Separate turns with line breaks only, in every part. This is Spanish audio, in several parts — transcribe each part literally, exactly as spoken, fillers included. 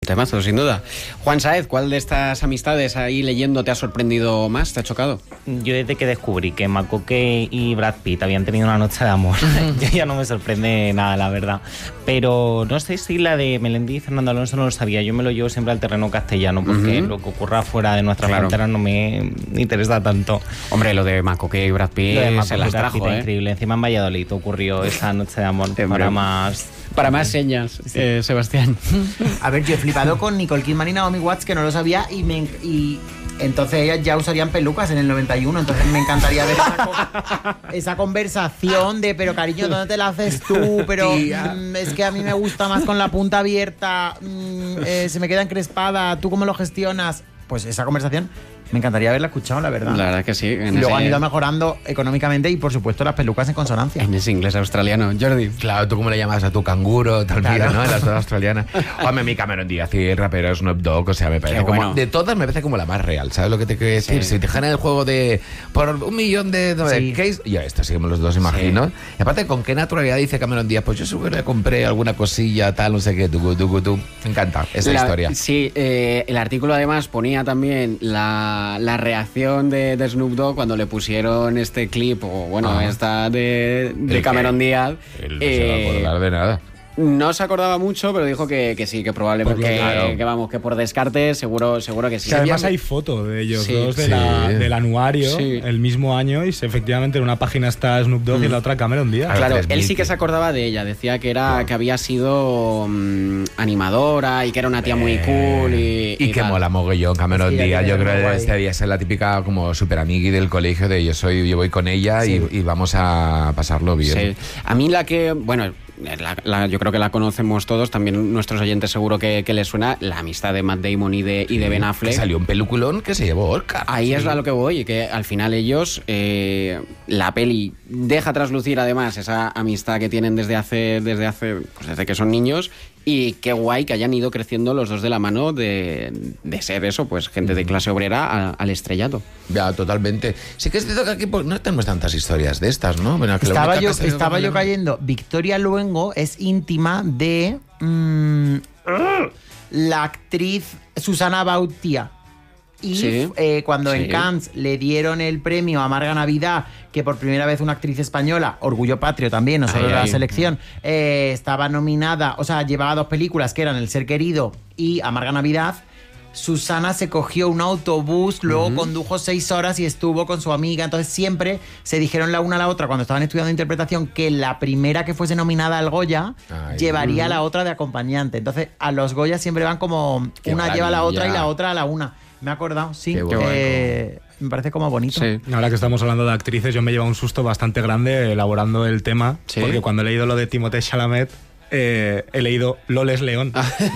temazo, sin duda. Juan Sáez, ¿cuál de estas amistades ahí leyendo te ha sorprendido más? ¿Te ha chocado?
Yo desde que descubrí que Macoque y Brad Pitt habían tenido una noche de amor, ya no me sorprende nada, la verdad. Pero no sé si la de Melendi y Fernando Alonso no lo sabía. Yo me lo llevo siempre al terreno castellano, porque uh-huh. lo que ocurra fuera de nuestra claro. frontera no me interesa tanto.
Hombre, lo de Macoque y Brad Pitt se las trajo, ¿eh?
Increíble. Encima en Valladolid ocurrió esa noche de amor para más...
Para más señas, sí. eh, Sebastián.
A ver, yo he flipado con Nicole Kidman y Naomi Watts, que no lo sabía, y, me, y entonces ellas ya usarían pelucas en el noventa y uno, entonces me encantaría ver esa, co- esa conversación de, pero cariño, ¿dónde te la haces tú? Pero mm, es que a mí me gusta más con la punta abierta, mm, eh, se me queda encrespada, ¿tú cómo lo gestionas? Pues esa conversación me encantaría haberla escuchado, la verdad.
La verdad que sí.
Y luego ese... han ido mejorando económicamente y, por supuesto, las pelucas en consonancia.
En ese inglés australiano. Jordi.
Claro, ¿tú cómo le llamas a tu canguro? Tal claro. vida, ¿no? En las dos australianas. Hombre, mi Cameron Díaz y el rapero Snoop Dogg, o sea, me parece como... Bueno. De todas me parece como la más real, ¿sabes lo que te quiero decir? Sí. Si te ganan el juego de... Por un millón de... de sí. case, ya esto sí que los dos imagino. Sí. Y aparte, ¿con qué naturalidad dice Cameron Díaz? Pues yo seguro que compré alguna cosilla, tal, no sé qué, tú, tú, tú. Me encanta esa
la,
historia.
Sí, eh, el artículo además ponía también la, la reacción De, de Snoop Dogg cuando le pusieron este clip, o bueno, ah. esta de, de Cameron que, Díaz.
Él no eh, se va a acordar de nada.
No se acordaba mucho, pero dijo que, que sí, que probablemente que, claro. que vamos, que por descarte seguro, seguro que sí.
Que además hay foto de ellos sí. dos de sí. la, del anuario sí. el mismo año, y efectivamente en una página está Snoop Dogg mm. y en la otra Cameron Díaz.
Claro, él sí que se acordaba de ella, decía que era claro. que había sido um, animadora y que era una tía muy cool y,
y, y que tal. Mola mogollón Cameron sí, Díaz. Yo creo que este día es la típica como super amigui del colegio de yo soy, yo voy con ella sí. y, y vamos a pasarlo bien.
Sí. A mí la que, bueno, La, la, yo creo que la conocemos todos, también nuestros oyentes seguro que, que les suena, la amistad de Matt Damon y de, y de Ben Affleck.
Que salió un peliculón que se llevó Oscar.
Ahí sí. es a lo que voy, que al final ellos, eh, la peli deja traslucir además esa amistad que tienen desde hace, desde hace, pues desde que son niños. Y qué guay que hayan ido creciendo los dos de la mano de, de ser eso, pues gente de clase obrera a, al estrellato.
Ya, totalmente. Sí que es cierto que aquí pues, no tenemos tantas historias de estas, ¿no? Bueno,
estaba yo, estaba yo cayendo. Victoria Luengo es íntima de mmm, la actriz Susana Bautía. Y sí, eh, cuando sí. en Cannes le dieron el premio a Amarga Navidad, que por primera vez una actriz española, orgullo patrio también, no solo ay, la ay. selección, eh, estaba nominada, o sea, llevaba dos películas que eran El Ser Querido y Amarga Navidad, Susana se cogió un autobús, luego uh-huh. condujo seis horas y estuvo con su amiga. Entonces siempre se dijeron la una a la otra cuando estaban estudiando interpretación que la primera que fuese nominada al Goya ay, llevaría uh-huh. a la otra de acompañante. Entonces a los Goya siempre van como Qué una lleva a la otra y la otra a la una. Me he acordado, sí. Qué bueno. eh, me parece como bonito.
Sí. Ahora que estamos hablando de actrices, yo me llevo un susto bastante grande elaborando el tema, ¿sí? Porque cuando he leído lo de Timothée Chalamet, eh, he leído Loles León.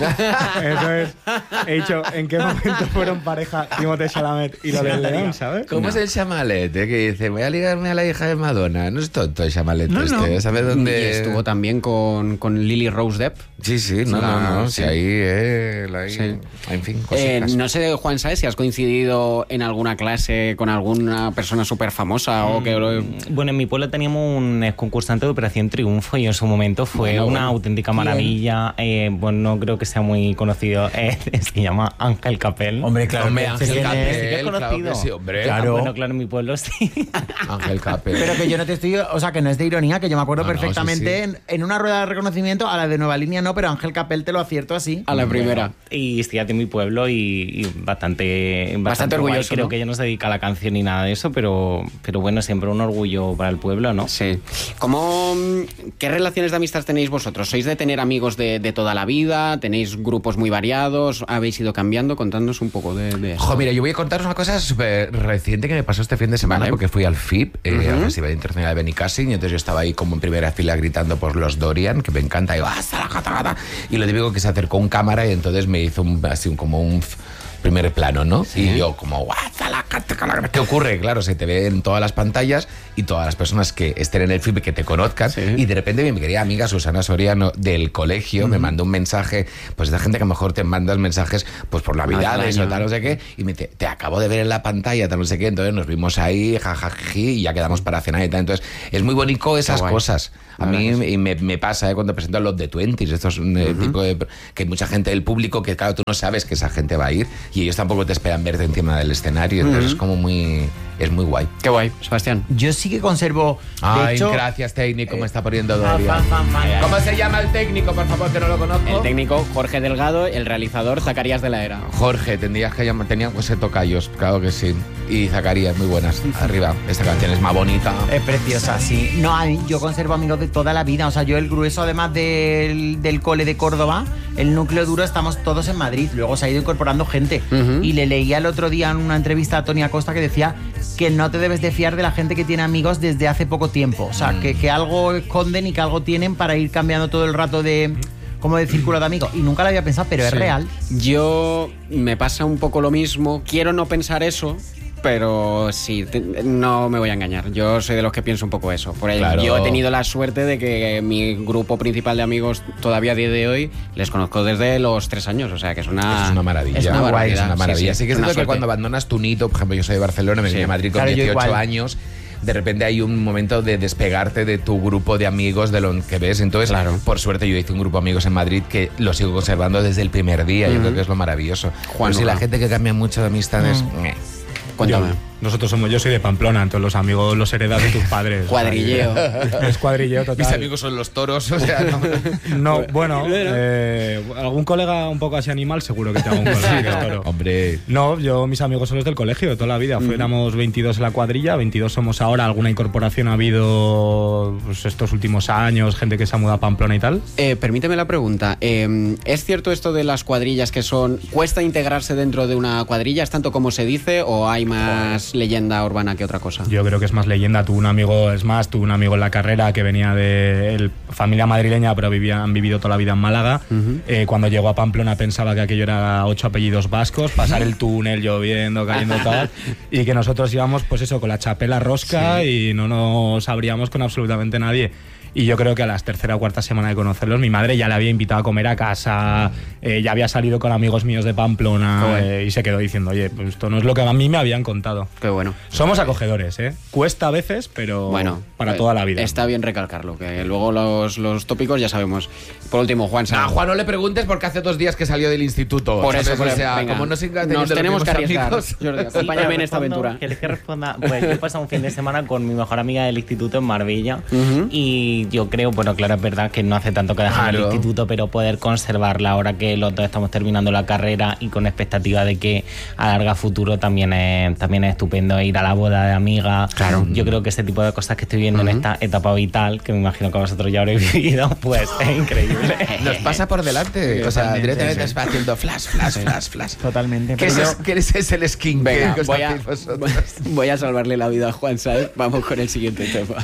Eso es. He dicho, ¿en qué momento fueron pareja Timothée Chalamet y Loles León, ¿sabes?
¿Cómo no. es el Chamalet? Eh, que dice, voy a ligarme a la hija de Madonna. No es tonto el Chamalet no, este. No. ¿Sabes dónde?
Y estuvo también con, con Lily Rose Depp.
Sí, sí, no, la, no, no. Sí. Si ahí, eh, la, sí. En fin,
eh, no sé, Juan, ¿sabes si has coincidido en alguna clase con alguna persona súper famosa? Mm, o que...
Bueno, en mi pueblo teníamos un concursante de Operación Triunfo y en su momento fue bueno, una bueno. auténtica maravilla. Eh, bueno, no creo que sea muy conocido. Eh, se llama Ángel Capel.
Hombre, claro, hombre, Ángel Capel.
Sí que es conocido.
Claro que sí, hombre.
Claro. Ah, bueno, claro, en mi pueblo sí.
Ángel Capel.
Pero que yo no te estoy... O sea, que no es de ironía, que yo me acuerdo no, perfectamente no, sí, sí. En, en una rueda de reconocimiento, a la de Nueva Línea no, pero Ángel Capel te lo acierto así.
A la primera.
Bueno, y estoy de mi pueblo y, y bastante, bastante...
Bastante orgulloso,
guay. Creo
¿no?
que ella no se dedica a la canción ni nada de eso, pero, pero bueno, siempre un orgullo para el pueblo, ¿no?
Sí. ¿Cómo, ¿Qué relaciones de amistad tenéis vosotros? ¿Sois de tener amigos de, de toda la vida? ¿Tenéis grupos muy variados? ¿Habéis ido cambiando? Contadnos un poco de, de eso.
Jo, mira, yo voy a contaros una cosa súper reciente que me pasó este fin de semana, vale. porque fui al F I P, eh, uh-huh. al Festival Internacional de Benicàssim, y entonces yo estaba ahí como en primera fila gritando por los Dorian, que me encanta, y, y lo típico que se acercó un cámara y entonces me hizo un, así un, como un... primer plano, ¿no? Sí. Y yo como, ¿qué ocurre? Claro, se te ve en todas las pantallas y todas las personas que estén en el film que te conozcan, sí. Y de repente mi querida amiga Susana Soriano del colegio uh-huh. me mandó un mensaje, pues de gente que a lo mejor te mandas mensajes pues por Navidades o tal, no sé qué, y me dice, te acabo de ver en la pantalla, tal, no sé qué, entonces nos vimos ahí, jajají, y ya quedamos para cenar y tal. Entonces es muy bonito esas cosas. A mí y me, me pasa eh, cuando presento los de veinte, estos uh-huh. eh, tipo de, que hay mucha gente del público que claro, tú no sabes que esa gente va a ir y ellos tampoco te esperan verte encima del escenario, entonces uh-huh. es como muy es muy guay.
Qué guay, Sebastián.
Yo sí que conservo.
Ay,
hecho,
gracias técnico, eh, me está poniendo Doria. ¿Cómo se llama el técnico, por favor, que no lo conozco?
El técnico Jorge Delgado, el realizador Zacarías de la Era.
Jorge, tendrías que llamar, tenían que ser tocayos, claro que sí. Y Zacarías, muy buenas. Arriba, esta canción es más bonita.
Es preciosa, sí. No, a mí, yo conservo amigos de toda la vida, o sea, yo el grueso además del, del cole de Córdoba, el núcleo duro, estamos todos en Madrid, luego se ha ido incorporando gente. Uh-huh. Y le leía el otro día en una entrevista a Tony Acosta que decía que no te debes de fiar de la gente que tiene amigos desde hace poco tiempo, o sea, mm. que, que algo esconden y que algo tienen para ir cambiando todo el rato de... como de círculo de amigos, y nunca lo había pensado, pero sí. Es real.
Yo me pasa un poco lo mismo, quiero no pensar eso, pero sí, te, no me voy a engañar. Yo soy de los que pienso un poco eso. Por ahí, claro. Yo he tenido la suerte de que mi grupo principal de amigos todavía a día de hoy les conozco desde los tres años. O sea, que es una...
Eso es una maravilla.
Es una maravilla.
Es una maravilla. Sí, sí, sí que es cierto que cuando abandonas tu nido, por ejemplo, yo soy de Barcelona, me sí. vine a Madrid con claro, dieciocho años... de repente hay un momento de despegarte de tu grupo de amigos, de lo que ves. Entonces, claro. Por suerte yo hice un grupo de amigos en Madrid que lo sigo conservando desde el primer día. Uh-huh. Yo creo que es lo maravilloso. Juan, pero si la gente que cambia mucho de amistades... Uh-huh. eh.
Cuéntame.
Yo, nosotros somos, yo soy de Pamplona, entonces los amigos los heredas de tus padres.
Cuadrilleo.
O sea, es cuadrilleo total.
Mis amigos son los toros, o sea, no.
No, bueno, eh, algún colega un poco así animal seguro que te haga un colega que es toro.
Hombre.
No, yo, mis amigos son los del colegio de toda la vida. Mm. Éramos veintidós en la cuadrilla, veintidós somos ahora. Alguna incorporación ha habido pues, estos últimos años, gente que se ha mudado a Pamplona y tal.
Eh, permíteme la pregunta. Eh, ¿Es cierto esto de las cuadrillas que son... ¿Cuesta integrarse dentro de una cuadrilla? ¿Es tanto como se dice o hay más leyenda urbana que otra cosa?
Yo creo que es más leyenda. Tuve un amigo, es más, tuve un amigo en la carrera que venía de el, familia madrileña, pero vivía, han vivido toda la vida en Málaga. Uh-huh. Eh, cuando llegó a Pamplona pensaba que aquello era ocho apellidos vascos, pasar el túnel, lloviendo, cayendo tal, y que nosotros íbamos, pues eso, con la chapela rosca sí. Y no nos abríamos con absolutamente nadie. Y yo creo que a las tercera o cuarta semana de conocerlos, mi madre ya le había invitado a comer a casa, eh, ya había salido con amigos míos de Pamplona bueno. eh, y se quedó diciendo, oye, pues esto no es lo que a mí me habían contado.
Qué bueno.
Somos acogedores, ¿eh? Cuesta a veces, pero bueno, para eh, toda la vida.
Está bien recalcarlo, que luego los, los tópicos ya sabemos. Por último, Juan.
A Juan no le preguntes porque hace dos días que salió del instituto.
Por eso,
o sea,
venga,
como no se
nos tenemos que arriesgar. Jordi, acompáñame sí, en esta aventura.
¿Quieres que responda? Pues yo he pasado un fin de semana con mi mejor amiga del instituto en Marbella uh-huh. y yo creo, bueno, claro, es verdad que no hace tanto que dejar claro. el instituto, pero poder conservarla ahora que los dos estamos terminando la carrera y con expectativa de que a larga futuro también es, también es estupendo ir a la boda de amiga.
Claro.
Yo creo que ese tipo de cosas que estoy viendo uh-huh. en esta etapa vital, que me imagino que vosotros ya habréis vivido, pues es increíble.
Nos pasa por delante. Sí, o sea, directamente sí. va haciendo flash, flash, flash, flash.
Totalmente.
¿Qué, es, yo... ¿Qué es, es el skin?
Venga, voy a, voy a salvarle la vida a Juan, ¿sabes? Vamos con el siguiente tema.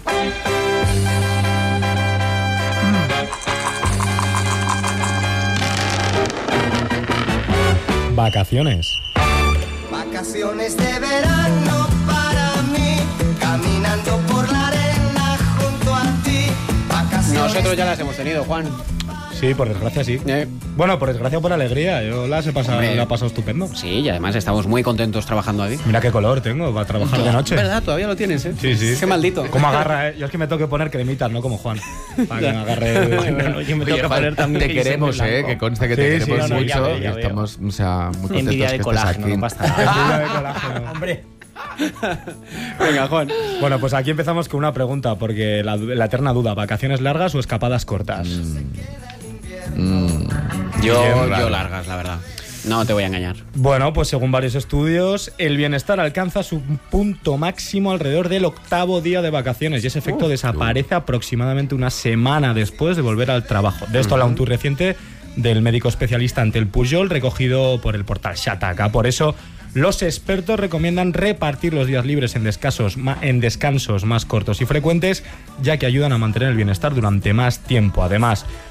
Vacaciones.
Vacaciones de verano para mí, caminando por la arena junto a ti. Vacaciones.
Nosotros ya las hemos tenido, Juan.
Sí, por desgracia sí. Eh. Bueno, por desgracia o por alegría. Yo las he pasado, la he pasado estupendo.
Sí, y además estamos muy contentos trabajando aquí.
Mira qué color tengo para trabajar de noche.
¿Verdad? Todavía lo tienes, ¿eh?
Sí, sí.
Qué maldito.
¿Cómo agarra, eh? Yo es que me tengo que poner cremitas, no como Juan. Para que me agarre...
no, no, yo me tengo que poner también...
Te queremos, eh, que conste que te sí, queremos sí, no, no, mucho. Ya veo, ya veo. Estamos, o sea, muy contentos
Envidia de
que
colágeno,
estés aquí.
No pasa nada.
Envidia de colágeno.
Hombre.
Venga, Juan.
Bueno, pues aquí empezamos con una pregunta, porque la, la eterna duda, ¿vacaciones largas o escapadas cortas?
Mm. Mm.
Yo, yo largas, la verdad. No te voy a engañar.
Bueno, pues según varios estudios, el bienestar alcanza su punto máximo alrededor del octavo día de vacaciones y ese efecto uh, desaparece uh. aproximadamente una semana después de volver al trabajo. De esto uh-huh. habla un tuit reciente del médico especialista ante el Pujol, recogido por el portal Shataka. Por eso, los expertos recomiendan repartir los días libres en descansos, en descansos más cortos y frecuentes, ya que ayudan a mantener el bienestar durante más tiempo. Además,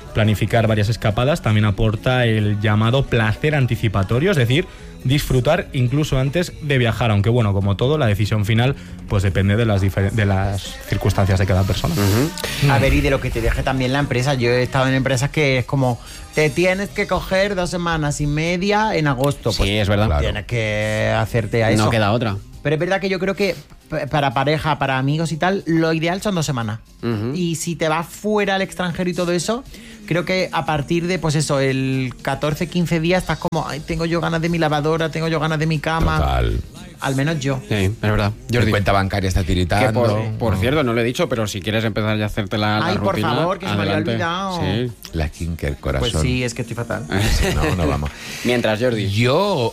planificar varias escapadas, también aporta el llamado placer anticipatorio, es decir, disfrutar incluso antes de viajar, aunque bueno, como todo, la decisión final pues depende de las, difer- de las circunstancias de cada persona.
Uh-huh. A ver, y de lo que te deje también la empresa. Yo he estado en empresas que es como, te tienes que coger dos semanas y media en agosto. Pues
sí, es verdad.
Claro. Tienes que hacerte a eso.
No queda otra.
Pero es verdad que yo creo que para pareja, para amigos y tal, lo ideal son dos semanas. Uh-huh. Y si te vas fuera al extranjero y todo eso, creo que a partir de, pues eso, el catorce, quince días estás como, ay, tengo yo ganas de mi lavadora, tengo yo ganas de mi cama.
Total.
Al menos yo.
Sí, es verdad.
Mi cuenta bancaria está tiritando.
Que por, por no. cierto, no lo he dicho, pero si quieres empezar ya a hacerte la, la
Ay,
rutina,
por favor, que se
adelante.
me había olvidado.
Sí.
La skincare, corazón.
Pues sí, es que estoy fatal.
No, no vamos.
Mientras, Jordi.
Yo,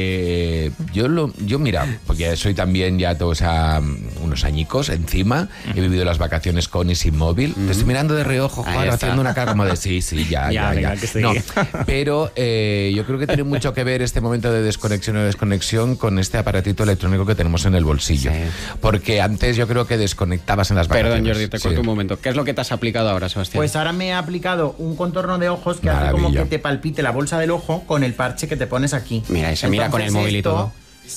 eh, yo, lo, yo mira, porque soy también ya todos, o sea, unos añicos encima. Uh-huh. He vivido las vacaciones con y sin móvil. Uh-huh. Te estoy mirando de reojo, Juan, haciendo una cara como de sí, sí, ya, ya, ya. ya. No, pero eh, yo creo que tiene mucho que ver este momento de desconexión o desconexión con este aparatito electrónico que tenemos en el bolsillo. Sí. Porque antes yo creo que desconectabas en las vacaciones.
Perdón, Jordi, te corto sí. un momento. ¿Qué es lo que te has aplicado ahora, Sebastián?
Pues ahora me he aplicado un contorno de ojos que Maravilla. hace como que te palpite la bolsa del ojo con el parche que te pones aquí.
Mira, y se mira con el móvil y todo.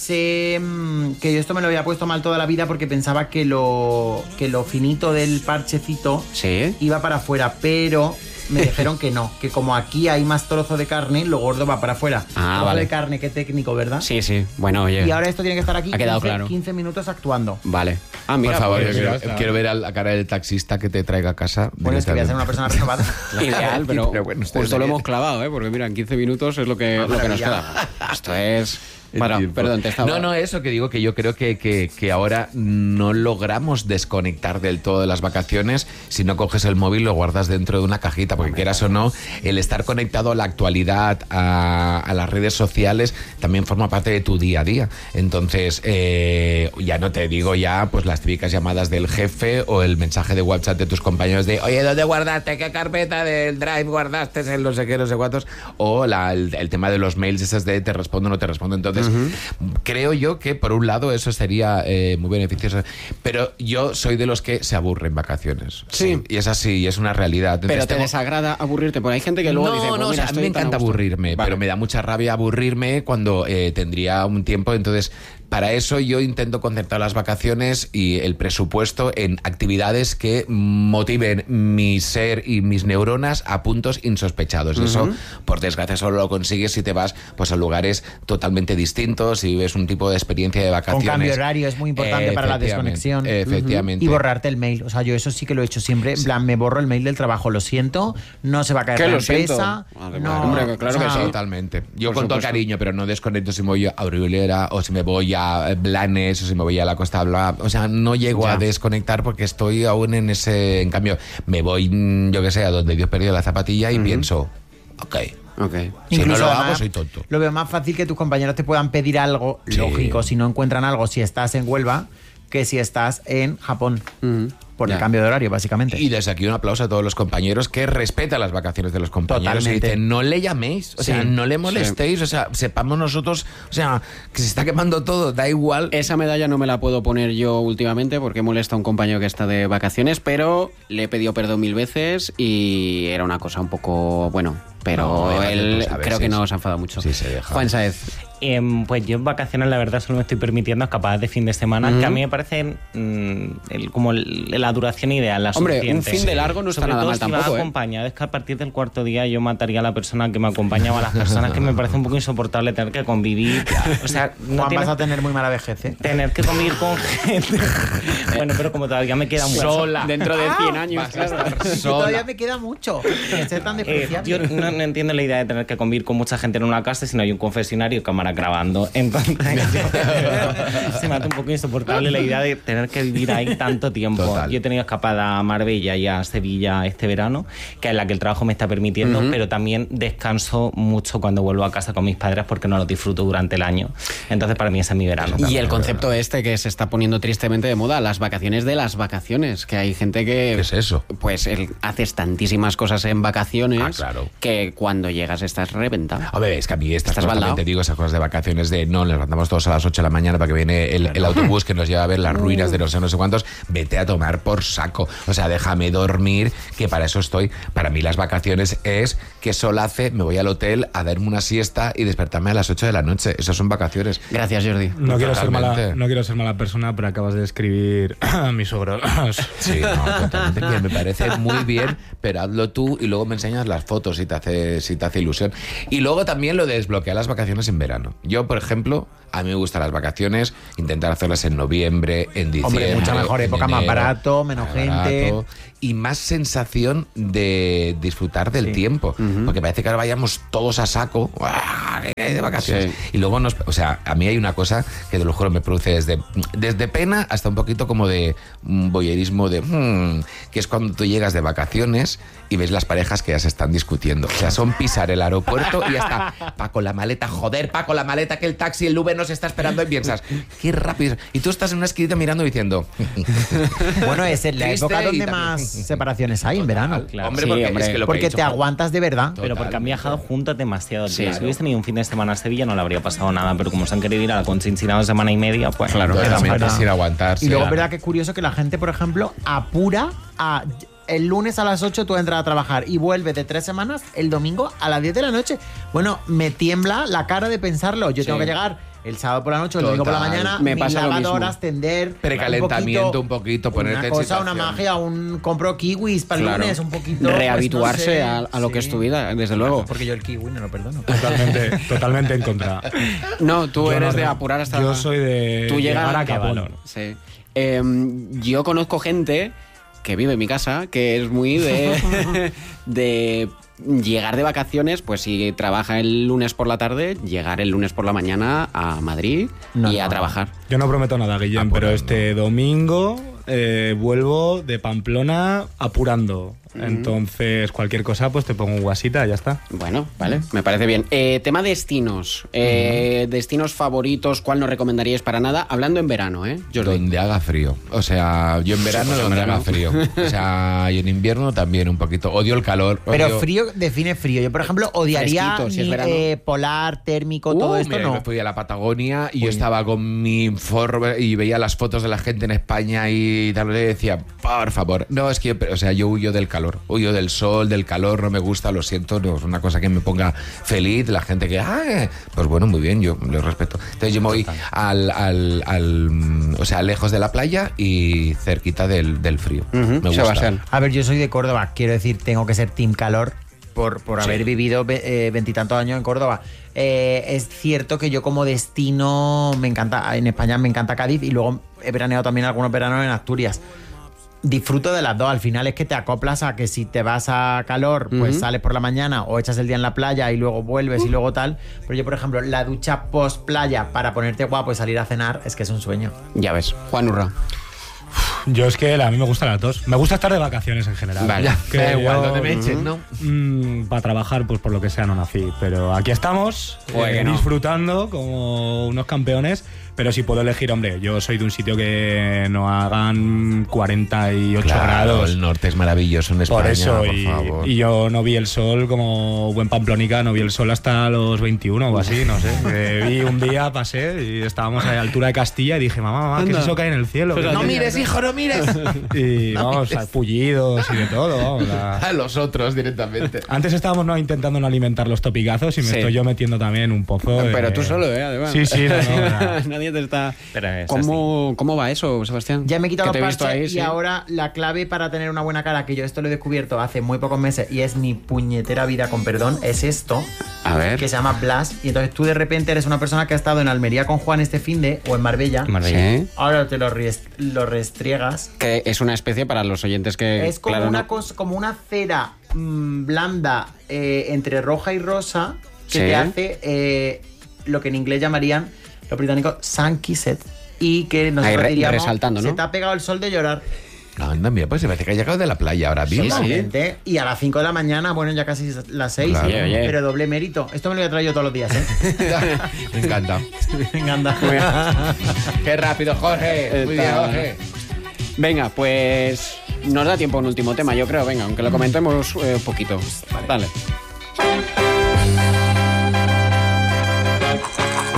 Sé que yo esto me lo había puesto mal toda la vida porque pensaba que lo, que lo finito del parchecito
¿Sí?
iba para afuera, pero me dijeron que no, que como aquí hay más trozo de carne, lo gordo va para afuera.
Ah,
trozo
vale.
de carne, qué técnico, ¿verdad?
Sí, sí. Bueno, oye.
Y ahora esto tiene que estar aquí
ha quedado
quince,
claro.
quince minutos actuando.
Vale. Ah, mira,
por favor,
pues,
yo
mira,
quiero, quiero ver a la cara del taxista que te traiga a casa.
Bueno, es que voy a ser una persona renovada.
Ideal, pero,
pero bueno,
justo lo hemos clavado, ¿eh? Porque mira, en quince minutos es lo que, lo que nos queda. Esto es... Bueno, perdón, te estaba...
No, no, eso que digo, que yo creo que, que, que ahora no logramos desconectar del todo de las vacaciones si no coges el móvil y lo guardas dentro de una cajita, porque quieras o no, el estar conectado a la actualidad, a, a las redes sociales, también forma parte de tu día a día. Entonces, eh, ya no te digo ya, pues las típicas llamadas del jefe o el mensaje de WhatsApp de tus compañeros de, oye, ¿dónde guardaste? ¿Qué carpeta del Drive guardaste en los sé qué, no sé cuántos? O la, el, el tema de los mails, esas de te respondo o no te respondo. Entonces, Uh-huh. creo yo que por un lado eso sería eh, muy beneficioso, pero yo soy de los que se aburren en vacaciones.
Sí.
Y es así, y es una realidad. Entonces,
pero te
tengo...
desagrada aburrirte, porque hay gente que luego
no,
dice, pues,
no,
mira,
o sea, a mí me encanta aburrirme, vale. pero me da mucha rabia aburrirme cuando eh, tendría un tiempo, entonces... Para eso yo intento concentrar las vacaciones y el presupuesto en actividades que motiven mi ser y mis neuronas a puntos insospechados. Uh-huh. Y eso, por desgracia, solo lo consigues si te vas pues, a lugares totalmente distintos y ves un tipo de experiencia de vacaciones.
Con cambio horario es muy importante para la desconexión.
Efectivamente.
Uh-huh. Y borrarte el mail. O sea, yo eso sí que lo he hecho siempre. En plan, me borro el mail del trabajo. Lo siento, no se va a caer la empresa.
No, hombre, claro o sea, que sí.
Totalmente. Yo
por
con todo
supuesto.
cariño, pero no desconecto si me voy a Aurelera o si me voy a Blanes o si me voy a la Costa Blanca, o sea, no llego ya. a desconectar porque estoy aún en ese, en cambio, me voy, yo que sé, a donde Dios perdió la zapatilla y uh-huh. pienso, ok.
Okay.
Si
Incluso
no lo
además,
hago, soy tonto.
Lo veo más fácil que tus compañeros te puedan pedir algo, sí. lógico, si no encuentran algo, si estás en Huelva, que si estás en Japón. Uh-huh. Por ya. el cambio de horario, básicamente.
Y desde aquí un aplauso a todos los compañeros que respetan las vacaciones de los compañeros. Totalmente. Y dicen, no le llaméis, o sí. sea, no le molestéis, sí. o sea, sepamos nosotros, o sea, que se está quemando todo, da igual.
Esa medalla no me la puedo poner yo últimamente porque molesta a un compañero que está de vacaciones, pero le he pedido perdón mil veces y era una cosa un poco, bueno, pero no, él creo que no se ha enfadado mucho.
Sí, se deja.
Juan Saez.
Eh, pues yo en vacaciones la verdad solo me estoy permitiendo escapadas de fin de semana, uh-huh. que a mí me parece mmm, el, como el, la duración ideal, la
Hombre,
suficiente.
un fin de largo no está
Sobre
nada
todo
mal
si
tampoco,
va
¿eh?
acompañado, es que a partir del cuarto día yo mataría a la persona que me acompañaba, a las personas que me parece un poco insoportable tener que convivir. O sea, no
Juan,
tienes,
vas a tener muy mala vejez, ¿eh?
Tener que convivir con gente. Bueno, pero como todavía me queda mucho.
Sola. Dentro de cien años, claro.
Todavía me queda mucho. Que ser tan despreciable.
Eh, yo no, no entiendo la idea de tener que convivir con mucha gente en una casa si no hay un confesionario y cámara grabando. Entonces, se me hace un poco insoportable la idea de tener que vivir ahí tanto tiempo.
Total.
Yo he tenido escapada a Marbella y a Sevilla este verano, que es la que el trabajo me está permitiendo, uh-huh. pero también descanso mucho cuando vuelvo a casa con mis padres porque no lo disfruto durante el año. Entonces, para mí ese es mi verano.
Y el concepto este que se está poniendo tristemente de moda, las vacaciones de las vacaciones, que hay gente que...
¿Qué es eso?
Pues el, haces tantísimas cosas en vacaciones
ah, claro.
que cuando llegas estás reventado.
A ver, es que a mí estas
estás
cosas, te digo esas cosas de vacaciones de no, nos levantamos todos a las ocho de la mañana para que viene el, el autobús que nos lleva a ver las ruinas de no sé, no sé cuántos, vete a tomar por saco. O sea, déjame dormir, que para eso estoy. Para mí las vacaciones es que sol hace, me voy al hotel a darme una siesta y despertarme a las ocho de la noche. Esas son vacaciones.
Gracias, Jordi.
No quiero, ser mala, no quiero ser mala persona, pero acabas de describir a mis suegros.
Sí, no, totalmente. Que me parece muy bien, pero hazlo tú y luego me enseñas las fotos si te hace, si te hace ilusión. Y luego también lo de desbloquear las vacaciones en verano. Yo, por ejemplo, a mí me gustan las vacaciones, intentar hacerlas en noviembre, en diciembre.
Hombre, mucha mejor época, enero, más barato, menos
más
gente.
Barato, y más sensación de disfrutar del sí. tiempo. Uh-huh. Porque parece que ahora vayamos todos a saco de vacaciones. Sí. Y luego nos... O sea, a mí hay una cosa que te lo juro me produce desde, desde pena hasta un poquito como de un voyerismo de... Hmm, que es cuando tú llegas de vacaciones y ves las parejas que ya se están discutiendo. O sea, son pisar el aeropuerto y ya está Paco la maleta, joder, Paco la maleta, que el taxi, el Uber nos está esperando y piensas, qué rápido. Y tú estás en una esquinita mirando diciendo...
Bueno, es en la época donde más separaciones hay, en verano.
Claro. Hombre, porque, sí, hombre. Es que lo
porque
que
te aguantas de verdad.
Total, pero porque han viajado juntos demasiado.
Sí,
si hubiese tenido un fin de semana a Sevilla no le habría pasado nada, pero como se han querido ir a la Conchinchina una semana y media, pues
claro, claramente es ir a aguantarse.
Y luego es
claro.
verdad que es curioso que la gente, por ejemplo, apura a... El lunes a las ocho tú entras a trabajar y vuelves de tres semanas el domingo a las diez de la noche. Bueno, me tiembla la cara de pensarlo. Yo sí. tengo que llegar el sábado por la noche, el domingo por la mañana,
me pasa
lavadoras, tender,
precalentamiento un poquito, un poquito ponerte
una cosa, una magia, un compro kiwis para el
claro.
lunes, un poquito
rehabituarse
pues, no sé.
a, a lo sí. que es tu vida, desde luego.
Porque yo el kiwi no lo perdono.
Totalmente, totalmente en contra.
No, tú
yo
eres
no,
de apurar hasta...
Yo soy de
tú
llegar a
Capón. Sí. Eh, yo conozco gente que vive en mi casa, que es muy de, de llegar de vacaciones, pues si trabaja el lunes por la tarde, llegar el lunes por la mañana a Madrid no, y a no. trabajar.
Yo no prometo nada, Guillem, pero este domingo eh, vuelvo de Pamplona apurando. Entonces, cualquier cosa, pues te pongo un guasita, ya está.
Bueno, vale, me parece bien. Eh, tema destinos. Eh, uh-huh. Destinos favoritos, ¿cuál nos recomendaríais para nada? Hablando en verano, ¿eh?
Jordi. Donde haga frío. O sea, yo en verano sí, pues donde haga frío. O sea, y en invierno también un poquito. Odio el calor. Odio...
Pero frío define frío. Yo, por ejemplo, odiaría
Fresquito, si es
ni, eh, polar, térmico, uh, todo esto,
mira,
no.
Me fui a la Patagonia y Uy. yo estaba con mi forro y veía las fotos de la gente en España y tal, y decía, por favor. No, es que yo, o sea, yo huyo del calor. Huyo del sol, del calor, no me gusta, lo siento, no es una cosa que me ponga feliz. La gente que, ah, pues bueno, muy bien, yo lo respeto. Entonces yo me voy al, al, al o sea, lejos de la playa y cerquita del, del frío.
Uh-huh.
Me gusta.
A ver, yo soy de Córdoba, quiero decir, tengo que ser team calor por, por sí. haber vivido veintitantos eh, años en Córdoba. Eh, es cierto que yo como destino me encanta, en España me encanta Cádiz y luego he veraneado también algunos veranos en Asturias. Disfruto de las dos, al final es que te acoplas a que si te vas a calor, pues uh-huh. sales por la mañana o echas el día en la playa y luego vuelves uh. y luego tal. Pero yo, por ejemplo, la ducha post playa para ponerte guapo y salir a cenar, es que es un sueño.
Ya ves. Juan Urra.
Yo es que a mí me gustan las dos. Me gusta estar de vacaciones en general.
Vale.
Que
da igual,
yo,
donde me echen, ¿no?
Mmm, para trabajar, pues por lo que sea no nací. Pero aquí estamos, eh, disfrutando como unos campeones. Pero si puedo elegir, hombre, yo soy de un sitio que no hagan cuarenta y ocho
claro,
grados.
El norte es maravilloso en España,
por eso,
por
y,
favor.
Y yo no vi el sol como buen pamplónica, no vi el sol hasta los veintiuno o así, no sé. Eh, vi un día, pasé y estábamos a la altura de Castilla y dije, mamá, mamá, ¿qué es eso que hay en el cielo?
Pues no mires, hijo, no mires.
Y no vamos, mires. Pullidos y de todo. Vamos, la...
A los otros directamente.
Antes estábamos no, intentando no alimentar los topicazos y me sí. estoy yo metiendo también en un pozo.
Pero
de...
tú solo, ¿eh? Además.
Sí, sí, no, no, no.
Nadie te está... ¿Cómo, ¿Cómo va eso, Sebastián?
Ya me he quitado los parches
ahí,
y
sí.
ahora la clave para tener una buena cara, que yo esto lo he descubierto hace muy pocos meses y es mi puñetera vida, con perdón, es esto.
A ver.
Que se llama Blas. Y entonces tú de repente eres una persona que ha estado en Almería con Juan este finde o en Marbella.
Marbella. Sí.
Ahora te lo, rest- lo restriegas.
Que es una especie para los oyentes que...
Es como,
claro,
una,
no...
cosa, como una cera mmm, blanda eh, entre roja y rosa que
sí.
te hace eh, lo que en inglés llamarían los británicos sun-kissed. Y que nos
Ahí,
diríamos,
resaltando, ¿no?
Se te ha pegado el sol de llorar.
Anda, mira, pues se parece que ha llegado de la playa ahora mismo.
Sí, sí. Y a las cinco de la mañana, bueno, ya casi las seis,
claro.
¿eh?
Oye, oye.
Pero doble mérito. Esto me lo voy a traer yo todos los días, ¿eh?
Me encanta.
Me encanta.
Qué rápido, Jorge. Muy bien, Jorge.
Venga, pues nos da tiempo un último tema, yo creo. Venga, aunque lo comentemos un eh, poquito. Vale. Dale.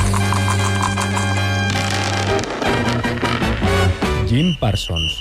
Jim Parsons.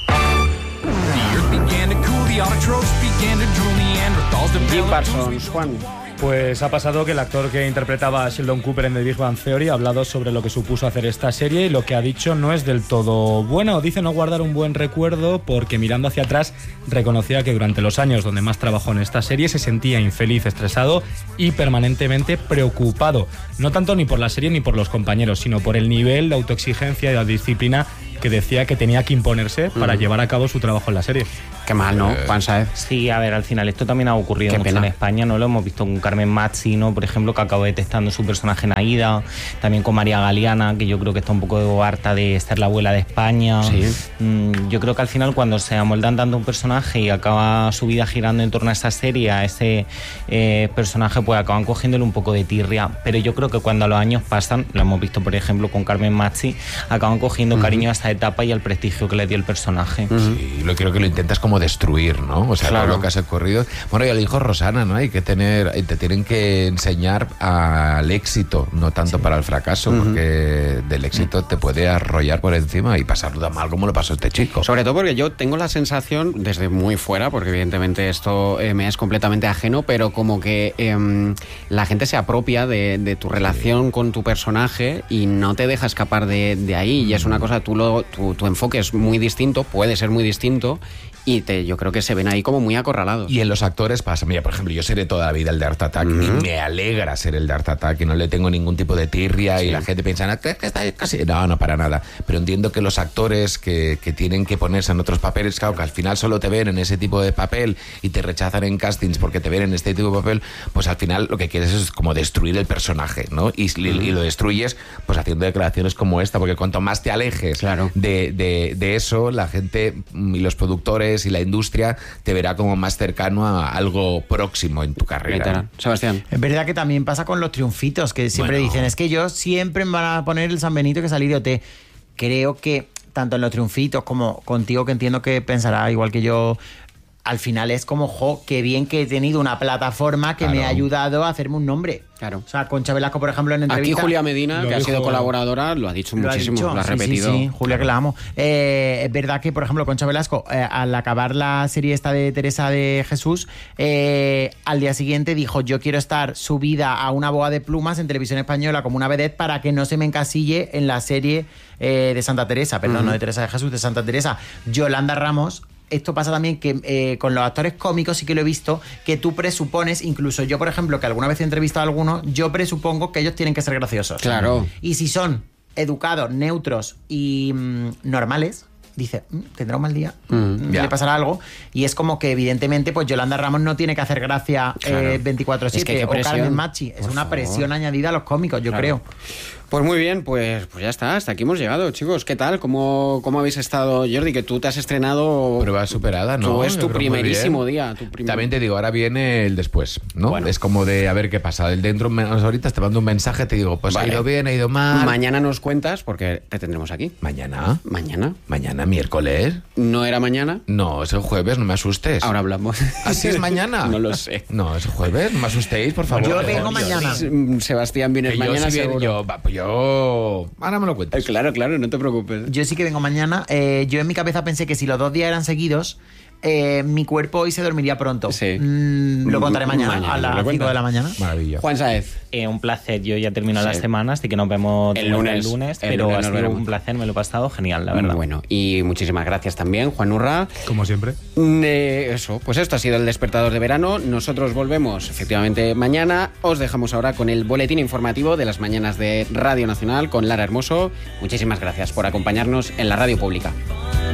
Jim Parsons, Juan.
Pues ha pasado que el actor que interpretaba a Sheldon Cooper en The Big Bang Theory ha hablado sobre lo que supuso hacer esta serie y lo que ha dicho no es del todo bueno. Dice no guardar un buen recuerdo porque mirando hacia atrás reconocía que durante los años donde más trabajó en esta serie se sentía infeliz, estresado y permanentemente preocupado. No tanto ni por la serie ni por los compañeros, sino por el nivel de autoexigencia y de disciplina que decía que tenía que imponerse para mm. llevar a cabo su trabajo en la serie.
Qué mal, ¿no, Juan Saez?
Sí, a ver, al final esto también ha ocurrido Qué mucho pena. en España, ¿no? Lo hemos visto con Carmen Machi, ¿no? Por ejemplo, que acabó detestando su personaje en Aída, también con María Galeana, que yo creo que está un poco harta de ser la abuela de España.
Sí.
Mm, yo creo que al final cuando se amoldan tanto un personaje y acaba su vida girando en torno a esa serie, a ese eh, personaje, pues acaban cogiéndole un poco de tirria. Pero yo creo que cuando los años pasan, lo hemos visto por ejemplo con Carmen Machi, acaban cogiendo uh-huh. cariño a esa etapa y al prestigio que le dio el personaje.
Uh-huh. Sí, lo creo que lo intentas como destruir, ¿no? O sea, claro. todo lo que has ocurrido. Bueno, y al hijo Rosana, ¿no? Hay que tener, te tienen que enseñar al éxito, no tanto sí. para el fracaso, uh-huh. porque del éxito uh-huh. te puede arrollar por encima y pasarlo tan mal como lo pasó este chico.
Sobre todo porque yo tengo la sensación, desde muy fuera, porque evidentemente esto eh, me es completamente ajeno, pero como que eh, la gente se apropia de, de tu relación sí. con tu personaje y no te deja escapar de, de ahí. Y es una cosa, tú lo, tu, tu enfoque es muy distinto, puede ser muy distinto, y te, yo creo que se ven ahí como muy acorralados.
Y en los actores pasa, mira, por ejemplo, yo seré toda la vida el de Art Attack uh-huh. y me alegra ser el de Art Attack y no le tengo ningún tipo de tirria sí. y la gente piensa, no, que está casi... No, no, para nada. Pero entiendo que los actores que, que tienen que ponerse en otros papeles, claro, que al final solo te ven en ese tipo de papel y te rechazan en castings porque te ven en este tipo de papel, pues al final lo que quieres es como destruir el personaje, ¿no? Y, uh-huh. y lo destruyes pues haciendo declaraciones como esta, porque cuanto más te alejes
claro.
de, de, de eso, la gente y los productores y la industria te verá como más cercano a algo próximo en tu carrera.
Literal. Sebastián.
Es verdad que también pasa con los triunfitos, que siempre bueno. dicen, es que yo siempre me van a poner el San Benito que salí de O T. Creo que tanto en los triunfitos como contigo, que entiendo que pensará igual que yo, al final es como, jo, qué bien que he tenido una plataforma que claro. me ha ayudado a hacerme un nombre.
Claro.
O sea, Concha Velasco, por ejemplo, en entrevista...
Aquí Julia Medina, que dijo, ha sido colaboradora, lo ha dicho lo muchísimo, ha dicho. lo ha sí, repetido.
Sí, sí, Julia, que la amo. Eh, es verdad que, por ejemplo, Concha Velasco, eh, al acabar la serie esta de Teresa de Jesús, eh, al día siguiente dijo, yo quiero estar subida a una boa de plumas en Televisión Española como una vedette para que no se me encasille en la serie eh, de Santa Teresa, perdón, uh-huh. no de Teresa de Jesús, de Santa Teresa. Yolanda Ramos... Esto pasa también que eh, con los actores cómicos sí que lo he visto, que tú presupones, incluso yo, por ejemplo, que alguna vez he entrevistado a algunos, yo presupongo que ellos tienen que ser graciosos.
Claro.
Y si son educados, neutros y mmm, normales, dice, mmm, tendrá un mal día, mm, le pasará algo. Y es como que, evidentemente, pues Yolanda Ramos no tiene que hacer gracia claro. eh, veinticuatro siete. Es que o Carmen Machi. Es una favor. presión añadida a los cómicos, yo claro. creo.
Pues muy bien, pues, pues ya está, hasta aquí hemos llegado, chicos. ¿Qué tal? ¿Cómo, cómo habéis estado, Jordi? Que tú te has estrenado...
Prueba superada, ¿no?
Tú es tu primerísimo día. Tu primer...
También te digo, ahora viene el después, ¿no? Bueno. Es como de a ver qué pasa. El dentro, ahorita te mando un mensaje, te digo, pues vale. ha ido bien, ha ido mal.
Mañana nos cuentas, porque te tendremos aquí.
¿Mañana?
¿Mañana?
¿Mañana, miércoles?
¿No era mañana?
No, es el jueves, no me asustes.
Ahora hablamos.
¿Así es mañana?
No lo sé.
No, es el jueves, no me asustéis, por favor.
Yo vengo mañana.
Sebastián, vienes mañana,
yo,
seguro.
Yo, pues yo... Ahora me lo cuentas.
Eh, claro, claro, no te preocupes.
Yo sí que vengo mañana. Eh, yo en mi cabeza pensé que si los dos días eran seguidos, eh, mi cuerpo hoy se dormiría pronto.
Sí.
Mm, lo contaré mañana, mañana a las cinco de la mañana.
Maravilla.
Juan Saez.
Eh, un placer. Yo ya termino sí. la semana, así que nos vemos
el lunes,
el lunes
el
pero
lunes
ha sido
veremos.
un placer, me lo he pasado genial, la verdad.
Muy bueno. Y muchísimas gracias también, Juan Urra.
Como siempre.
Eh, eso, pues esto ha sido el Despertador de Verano. Nosotros volvemos efectivamente mañana. Os dejamos ahora con el boletín informativo de las mañanas de Radio Nacional con Lara Hermoso. Muchísimas gracias por acompañarnos en la radio pública.